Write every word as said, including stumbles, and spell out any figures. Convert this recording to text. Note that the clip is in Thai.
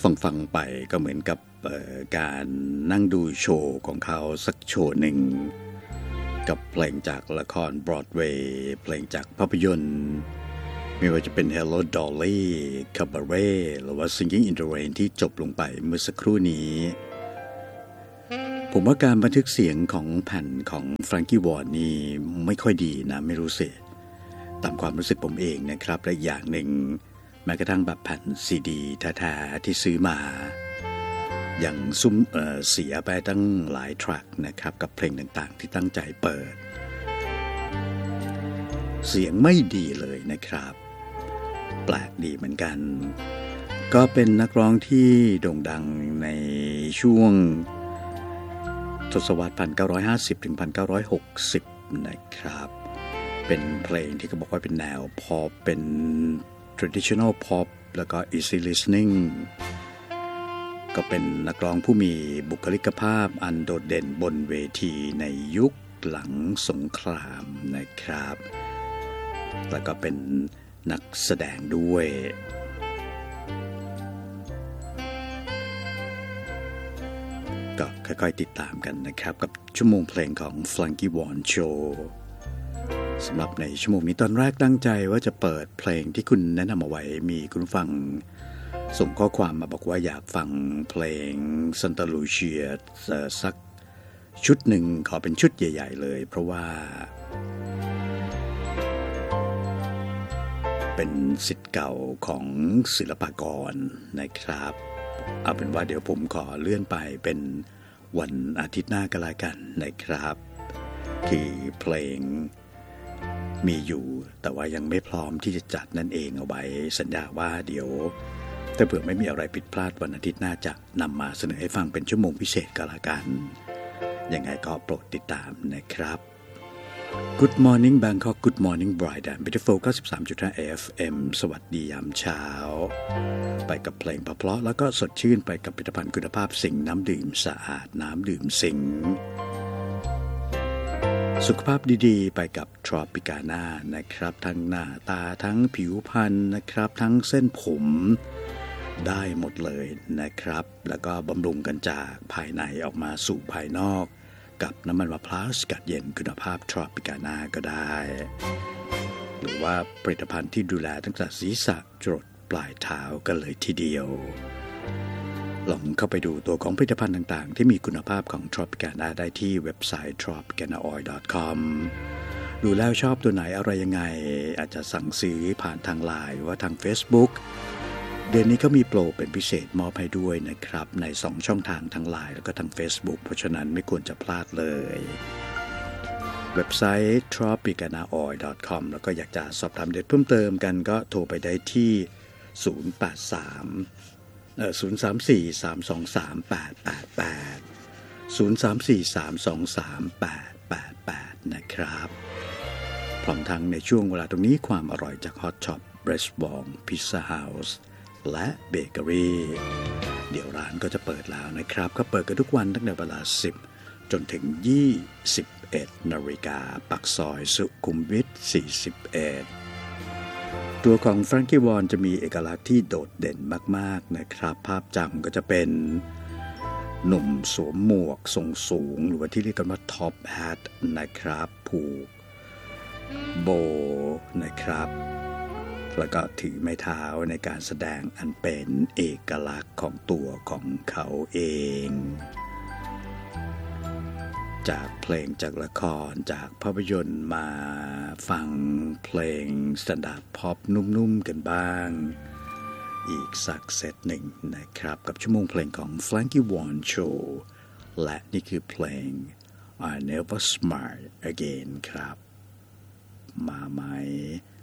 ฟังฟังไปก็เหมือนกับการนั่งดูโชว์ของเขาสักโชว์หนึ่งกับเพลงจากละครบรอดเวย์เพลงจากภาพยนตร์ไม่ว่าจะเป็น Hello Dolly Cabaret หรือว่า Singing in the Rain ที่จบลงไปเมื่อสักครู่นี้ผมว่าการบันทึกเสียงของแผ่นของ Frankie Ward นี่ไม่ค่อยดีนะไม่รู้สิตามความรู้สึกผมเองนะครับและอย่างหนึ่งแม้กระทั่งแบบแผ่นซีดีแท้ๆที่ซื้อมาอย่างซุ้ม เอ่อ เสียไปตั้งหลายทรัคนะครับกับเพลงต่างๆที่ตั้งใจเปิดเสียงไม่ดีเลยนะครับแปลกดีเหมือนกันก็เป็นนักร้องที่โด่งดังในช่วงทศวรรษหนึ่งพันเก้าร้อยห้าสิบถึงหนึ่งพันเก้าร้อยหกสิบนะครับเป็นเพลงที่เขาบอกว่าเป็นแนวพอปเป็น traditional pop แล้วก็ easy listening ก็เป็นนักร้องผู้มีบุคลิกภาพอันโดดเด่นบนเวทีในยุคหลังสงครามนะครับแล้วก็เป็นนักแสดงด้วยก็ค่อยๆติดตามกันนะครับกับชั่วโมงเพลงของ Frankie Ward Show สำหรับในชั่วโมงนี้ตอนแรกตั้งใจว่าจะเปิดเพลงที่คุณแนะนำเอาไว้มีคุณฟังส่งข้อความมาบอกว่าอยากฟังเพลง Santa Lucia สักชุดหนึ่งขอเป็นชุดใหญ่ๆเลยเพราะว่าเป็นศิษย์เก่าของศิลปากรนะครับเอาเป็นว่าเดี๋ยวผมขอเลื่อนไปเป็นวันอาทิตย์หน้าก็แล้วกันนะครับคือเพลงมีอยู่แต่ว่ายังไม่พร้อมที่จะจัดนั่นเองเอาไว้สัญญาว่าเดี๋ยวถ้าเผื่อไม่มีอะไรผิดพลาดวันอาทิตย์หน้าจะนำมาเสนอให้ฟังเป็นชั่วโมงพิเศษก็แล้วกันยังไงก็โปรดติดตามนะครับ Good Morning Bangkok Good Morning Bright and Beautiful เก้าสิบสามจุดห้า เอฟ เอ็ม สวัสดียามเช้าไปกับเพลงเพราะๆแล้วก็สดชื่นไปกับผลิตภัณฑ์คุณภาพสิงห์น้ำดื่มสะอาดน้ำดื่มสิงห์สุขภาพดีๆไปกับ Tropicana นะครับทั้งหน้าตาทั้งผิวพรรณนะครับทั้งเส้นผมได้หมดเลยนะครับแล้วก็บำรุงกันจากภายในออกมาสู่ภายนอกกับน้ำมันมะพร้าวสกัดเย็นคุณภาพ Tropicana ก็ได้หรือว่าผลิตภัณฑ์ที่ดูแลตั้งแต่ศีรษะจรดปลายเท้ากันเลยทีเดียวลองเข้าไปดูตัวของผลิตภัณฑ์ต่างๆที่มีคุณภาพของ Tropicana ได้ที่เว็บไซต์ ทรอปิกานาออยล์ ดอท คอม ดูแล้วชอบตัวไหนอะไรยังไงอาจจะสั่งซื้อผ่านทางไลน์ว่าทาง Facebook เดือนนี้ก็มีโปรเป็นพิเศษมอบให้ด้วยนะครับในสองช่องทางทั้ง ไลน์ แล้วก็ทาง Facebook เพราะฉะนั้นไม่ควรจะพลาดเลยเว็บไซต์ ทรอปิกานาออยล์ ดอท คอม แล้วก็อยากจะสอบถามเด็ดเพิ่มเติมกันก็โทรไปได้ที่ศูนย์ แปด สามเอ่อศูนย์ สาม สี่ สาม สอง สาม แปด แปด แปด ศูนย์ สาม สี่ สาม สอง สาม แปด แปด แปดนะครับพร้อมทั้งในช่วงเวลาตรงนี้ความอร่อยจาก Hot Shop Restaurant Pizza House และเบเกอรี่เดี๋ยวร้านก็จะเปิดแล้วนะครับก็เปิดกันทุกวันตั้งแต่เวลาสิบจนถึงยี่สิบเอ็ดนาฬิกาปากซอยสุขุมวิทสี่สิบเอ็ดตัวของ Frankie Ward จะมีเอกลักษณ์ที่โดดเด่นมากๆนะครับภาพจำก็จะเป็นหนุ่มสวมหมวกทรงสูงหรือว่าที่เรียกกันว่า Top Hat นะครับผูกโบนะครับแล้วก็ถือไม้เท้าในการแสดงอันเป็นเอกลักษณ์ของตัวของเขาเองจากเพลงจากละครจากภาพยนตร์มาฟังเพลงสแตนดาร์ดพ็อปนุ่มๆกันบ้างอีกสักเซตหนึ่งนะครับกับชั่วโมงเพลงของ Frankie Ward Show และนี่คือเพลง I Never Smile Again ครับมาไหม